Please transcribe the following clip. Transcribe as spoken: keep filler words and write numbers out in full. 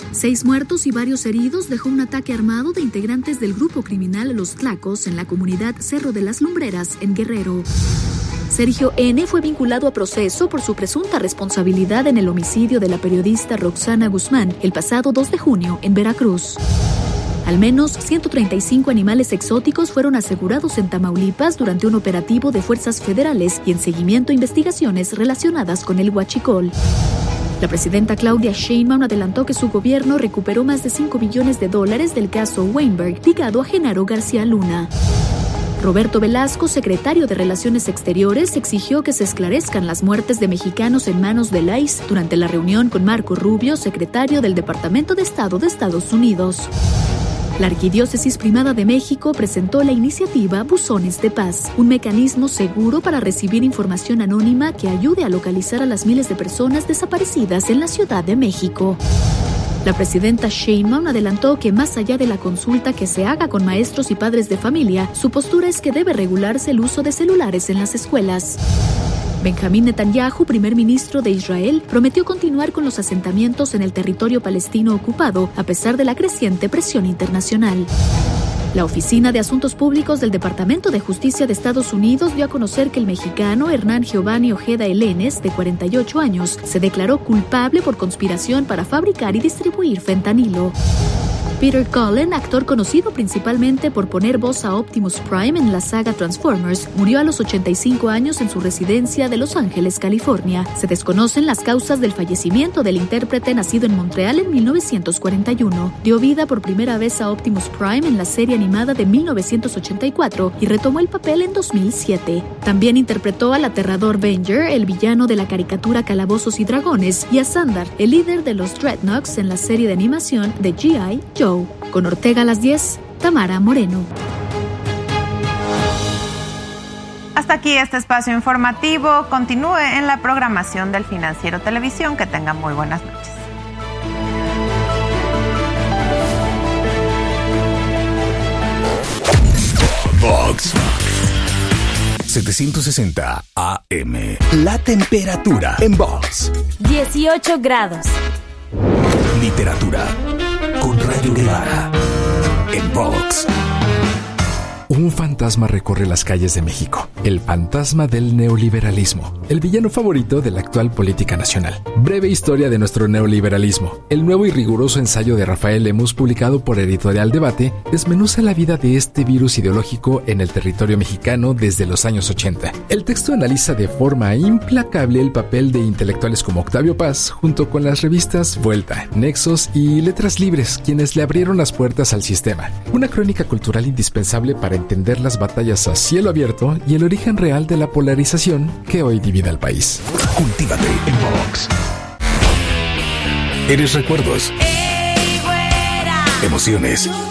Seis muertos y varios heridos dejó un ataque armado de integrantes del grupo criminal Los Tlacos en la comunidad Cerro de las Lumbreras, en Guerrero. Sergio N. fue vinculado a proceso por su presunta responsabilidad en el homicidio de la periodista Roxana Guzmán el pasado dos de junio en Veracruz. Al menos ciento treinta y cinco animales exóticos fueron asegurados en Tamaulipas durante un operativo de fuerzas federales y en seguimiento a investigaciones relacionadas con el huachicol. La presidenta Claudia Sheinbaum adelantó que su gobierno recuperó más de cinco billones de dólares del caso Weinberg ligado a Genaro García Luna. Roberto Velasco, secretario de Relaciones Exteriores, exigió que se esclarezcan las muertes de mexicanos en manos del I C E durante la reunión con Marco Rubio, secretario del Departamento de Estado de Estados Unidos. La Arquidiócesis Primada de México presentó la iniciativa Buzones de Paz, un mecanismo seguro para recibir información anónima que ayude a localizar a las miles de personas desaparecidas en la Ciudad de México. La presidenta Sheinbaum adelantó que más allá de la consulta que se haga con maestros y padres de familia, su postura es que debe regularse el uso de celulares en las escuelas. Benjamín Netanyahu, primer ministro de Israel, prometió continuar con los asentamientos en el territorio palestino ocupado a pesar de la creciente presión internacional. La Oficina de Asuntos Públicos del Departamento de Justicia de Estados Unidos dio a conocer que el mexicano Hernán Giovanni Ojeda Elenes, de cuarenta y ocho años, se declaró culpable por conspiración para fabricar y distribuir fentanilo. Peter Cullen, actor conocido principalmente por poner voz a Optimus Prime en la saga Transformers, murió a los ochenta y cinco años en su residencia de Los Ángeles, California. Se desconocen las causas del fallecimiento del intérprete nacido en Montreal en mil novecientos cuarenta y uno. Dio vida por primera vez a Optimus Prime en la serie animada de mil novecientos ochenta y cuatro y retomó el papel en dos mil siete. También interpretó al aterrador Venger, el villano de la caricatura Calabozos y Dragones, y a Sandar, el líder de los Dreadnoks en la serie de animación de G I Joe. Con Ortega a las diez, Tamara Moreno. Hasta aquí este espacio informativo. Continúe en la programación del Financiero Televisión. Que tenga muy buenas noches. Vox setecientos sesenta A M. La temperatura en Vox. dieciocho grados. Literatura con Rayo Guevara en Vox. Un fantasma recorre las calles de México, el fantasma del neoliberalismo, el villano favorito de la actual política nacional. Breve historia de nuestro neoliberalismo. El nuevo y riguroso ensayo de Rafael Lemus, publicado por Editorial Debate, desmenuza la vida de este virus ideológico en el territorio mexicano desde los años ochenta. El texto analiza de forma implacable el papel de intelectuales como Octavio Paz, junto con las revistas Vuelta, Nexos y Letras Libres, quienes le abrieron las puertas al sistema. Una crónica cultural indispensable para entender las batallas a cielo abierto y el origen real de la polarización que hoy divide al país. Cultívate en Vox. Eres recuerdos, Ey, güera. emociones,